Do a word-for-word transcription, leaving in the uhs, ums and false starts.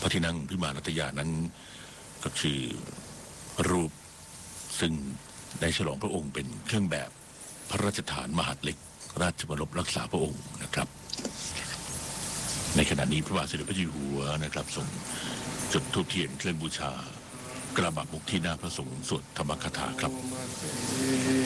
ระที่นั่งพิมานรัตยานั้นก็คือรูปซึ่งได้ฉลองพระองค์เป็นเครื่องแบบพระราชทานมหาดเล็กราชบรมรักษาพระองค์นะครับในขณะนี้พระบาทสมเด็จพระเจ้าอยู่หัวนะครับส่งจุดธูปเทียนเครื่องบูชากระบะมุกที่หน้าพระสงฆ์สวดธรรมคาถาครับ